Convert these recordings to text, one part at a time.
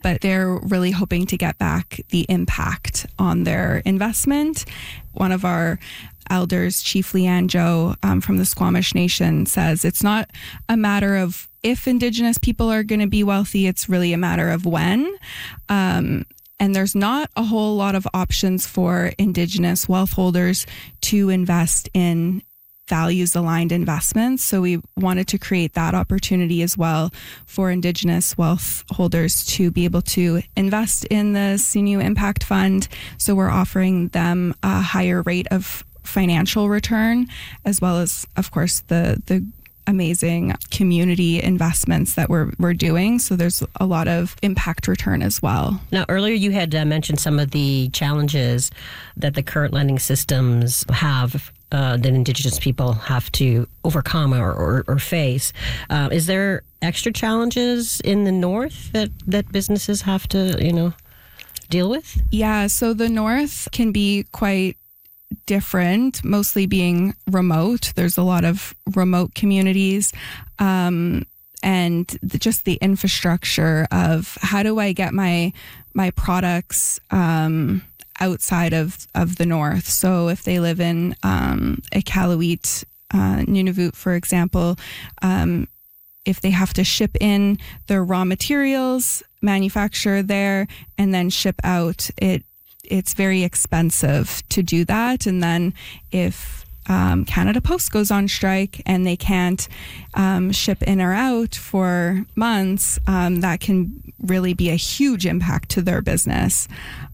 but they're really hoping to get back the impact on their investment. One of our elders, Chief Leanne Joe from the Squamish Nation, says it's not a matter of if Indigenous people are going to be wealthy, it's really a matter of when. And there's not a whole lot of options for Indigenous wealth holders to invest in values-aligned investments. So we wanted to create that opportunity as well for Indigenous wealth holders to be able to invest in the Sinew Impact Fund. So we're offering them a higher rate of financial return, as well as, of course, the amazing community investments that we're doing. So there's a lot of impact return as well. Now, earlier you had mentioned some of the challenges that the current lending systems have that Indigenous people have to overcome or face. Is there extra challenges in the North that businesses have to, deal with? Yeah, so the North can be quite different, mostly being remote. There's a lot of remote communities, and just the infrastructure of how do I get my products outside of the North. So if they live in Iqaluit, Nunavut, for example, if they have to ship in their raw materials, manufacture there, and then ship out, it's very expensive to do that. And then if Canada Post goes on strike and they can't ship in or out for months, that can really be a huge impact to their business.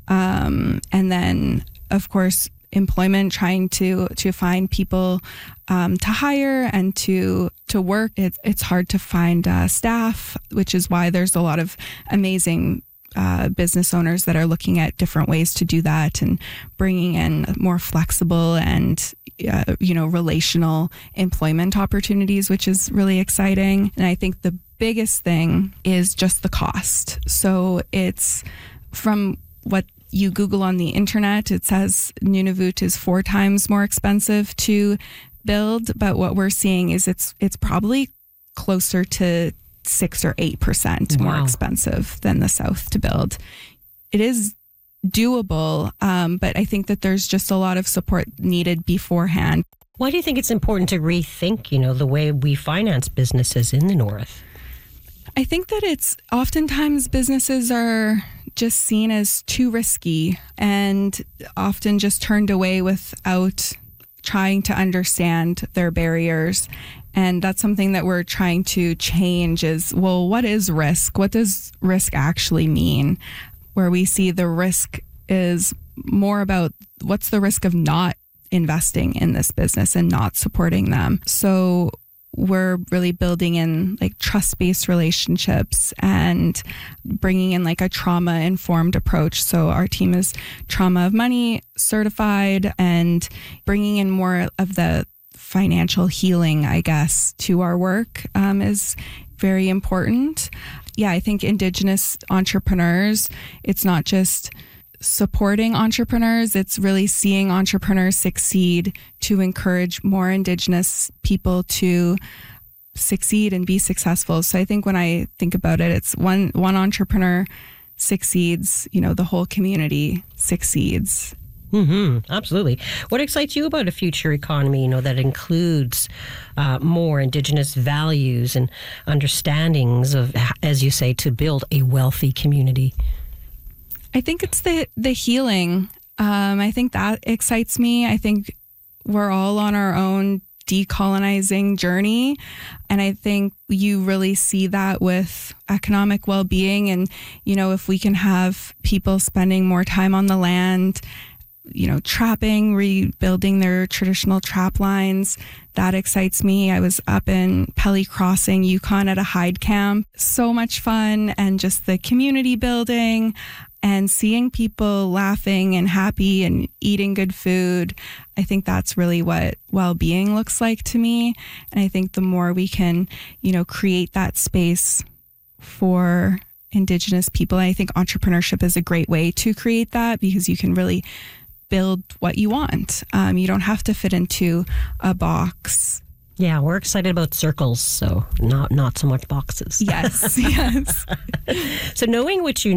And then, of course, employment, trying to find people to hire and to work. It's hard to find staff, which is why there's a lot of amazing business owners that are looking at different ways to do that and bringing in more flexible and relational employment opportunities, which is really exciting. And I think the biggest thing is just the cost. So it's from what you Google on the internet, it says Nunavut is 4 times more expensive to build, but what we're seeing is it's probably closer to 6 or 8% more expensive than the South to build. It is doable, but I think that there's just a lot of support needed beforehand. Why do you think it's important to rethink, the way we finance businesses in the North? I think that it's oftentimes businesses are just seen as too risky and often just turned away without trying to understand their barriers. And that's something that we're trying to change is, well, what is risk? What does risk actually mean? Where we see the risk is more about what's the risk of not investing in this business and not supporting them. So we're really building in trust-based relationships and bringing in a trauma-informed approach. So our team is Trauma of Money certified and bringing in more of the financial healing, I guess, to our work is very important. Yeah, I think Indigenous entrepreneurs, it's not just supporting entrepreneurs, it's really seeing entrepreneurs succeed to encourage more Indigenous people to succeed and be successful. So I think when I think about it, it's one entrepreneur succeeds, the whole community succeeds. Mm-hmm, absolutely. What excites you about a future economy, that includes more Indigenous values and understandings of, as you say, to build a wealthy community? I think it's the healing. I think that excites me. I think we're all on our own decolonizing journey. And I think you really see that with economic well-being. And, if we can have people spending more time on the land, trapping, rebuilding their traditional trap lines, that excites me. I was up in Pelly Crossing, Yukon at a hide camp. So much fun, and just the community building and seeing people laughing and happy and eating good food. I think that's really what well-being looks like to me. And I think the more we can, create that space for Indigenous people, I think entrepreneurship is a great way to create that, because you can really build what you want. You don't have to fit into a box. Yeah, we're excited about circles, so not so much boxes. Yes, yes. So knowing what you